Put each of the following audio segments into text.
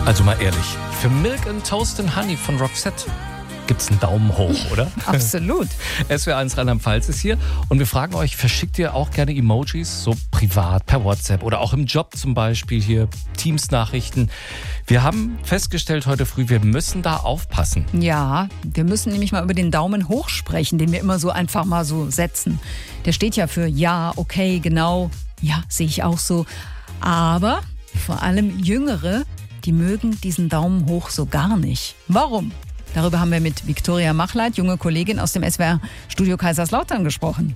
Also mal ehrlich, für Milk and Toast and Honey von Roxette gibt's einen Daumen hoch, oder? Absolut. SWR1 Rheinland-Pfalz ist hier und wir fragen euch, verschickt ihr auch gerne Emojis, so privat, per WhatsApp oder auch im Job zum Beispiel hier, Teams-Nachrichten. Wir haben festgestellt heute früh, wir müssen da aufpassen. Ja, wir müssen nämlich mal über den Daumen hoch sprechen, den wir immer so einfach mal so setzen. Der steht ja für ja, okay, genau, ja, sehe ich auch so. Aber vor allem Jüngere, die mögen diesen Daumen hoch so gar nicht. Warum? Darüber haben wir mit Viktoria Machleit, junge Kollegin aus dem SWR-Studio Kaiserslautern, gesprochen.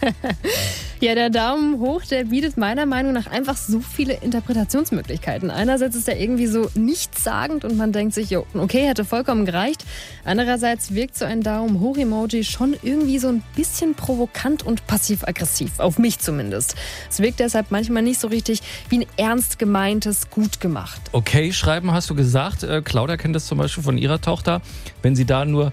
Ja, der Daumen hoch, der bietet meiner Meinung nach einfach so viele Interpretationsmöglichkeiten. Einerseits ist er irgendwie so nichtssagend und man denkt sich, jo, okay, hätte vollkommen gereicht. Andererseits wirkt so ein Daumen hoch Emoji schon irgendwie so ein bisschen provokant und passiv-aggressiv, auf mich zumindest. Es wirkt deshalb manchmal nicht so richtig wie ein ernst gemeintes, gut gemacht. Okay, schreiben hast du gesagt. Claudia kennt das zum Beispiel von ihrer Tochter. Wenn sie da nur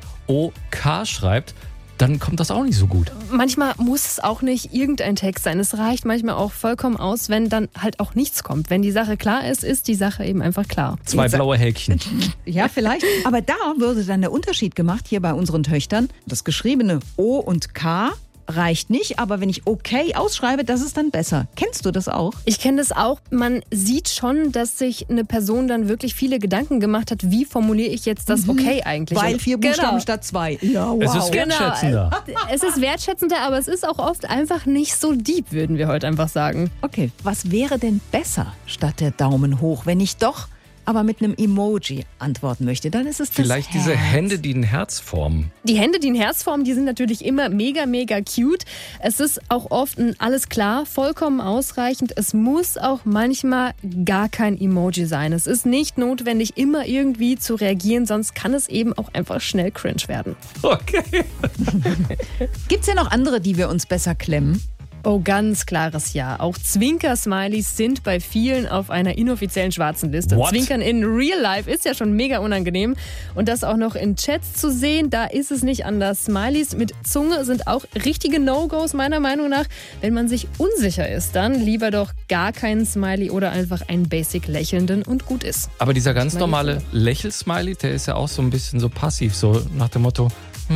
OK schreibt, dann kommt das auch nicht so gut. Manchmal muss es auch nicht irgendein Text sein. Es reicht manchmal auch vollkommen aus, wenn dann halt auch nichts kommt. Wenn die Sache klar ist, ist die Sache eben einfach klar. 2 blaue Häkchen. Ja, vielleicht. Aber da würde dann der Unterschied gemacht, hier bei unseren Töchtern. Das geschriebene O und K reicht nicht, aber wenn ich okay ausschreibe, das ist dann besser. Kennst du das auch? Ich kenne das auch. Man sieht schon, dass sich eine Person dann wirklich viele Gedanken gemacht hat, wie formuliere ich jetzt das okay eigentlich? Weil 4 Buchstaben Genau. statt 2. Ja, wow. Es ist wertschätzender. Es ist wertschätzender, aber es ist auch oft einfach nicht so deep, würden wir heute einfach sagen. Okay, was wäre denn besser statt der Daumen hoch, wenn ich doch aber mit einem Emoji antworten möchte? Dann ist es Vielleicht das diese Herz. Hände, die ein Herz formen. Die Hände, die ein Herz formen, die sind natürlich immer mega, mega cute. Es ist auch oft ein alles klar, vollkommen ausreichend. Es muss auch manchmal gar kein Emoji sein. Es ist nicht notwendig, immer irgendwie zu reagieren, sonst kann es eben auch einfach schnell cringe werden. Okay. Gibt's ja noch andere, die wir uns besser klemmen? Oh, ganz klares Ja. Auch Zwinker-Smileys sind bei vielen auf einer inoffiziellen schwarzen Liste. What? Zwinkern in Real Life ist ja schon mega unangenehm. Und das auch noch in Chats zu sehen, da ist es nicht anders. Smileys mit Zunge sind auch richtige No-Gos meiner Meinung nach. Wenn man sich unsicher ist, dann lieber doch gar keinen Smiley oder einfach einen basic lächelnden und gut ist. Aber dieser ganz normale Lächelsmiley, der ist ja auch so ein bisschen so passiv, so nach dem Motto,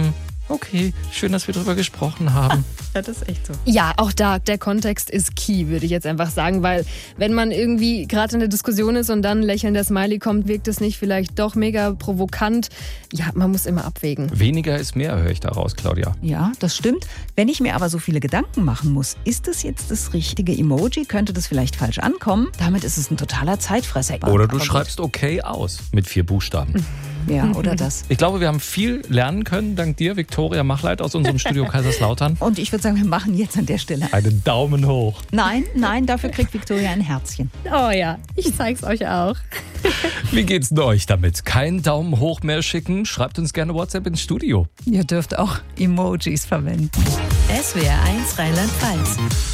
okay, schön, dass wir drüber gesprochen haben. Ja, das ist echt so. Ja, auch da, der Kontext ist key, würde ich jetzt einfach sagen, weil wenn man irgendwie gerade in der Diskussion ist und dann ein lächelnder Smiley kommt, wirkt es nicht vielleicht doch mega provokant. Ja, man muss immer abwägen. Weniger ist mehr, höre ich daraus, Claudia. Ja, das stimmt. Wenn ich mir aber so viele Gedanken machen muss, ist das jetzt das richtige Emoji? Könnte das vielleicht falsch ankommen? Damit ist es ein totaler Zeitfresser. Oder du Aber schreibst okay aus mit 4 Buchstaben. gut. Ja, oder das. Ich glaube, wir haben viel lernen können, dank dir, Viktoria Machleit aus unserem Studio Kaiserslautern. Und ich würde sagen, wir machen jetzt an der Stelle. Einen Daumen hoch. Nein, dafür kriegt Viktoria ein Herzchen. Oh ja, ich zeig's euch auch. Wie geht's denn euch damit? Kein Daumen hoch mehr schicken? Schreibt uns gerne WhatsApp ins Studio. Ihr dürft auch Emojis verwenden. SWR1 Rheinland-Pfalz.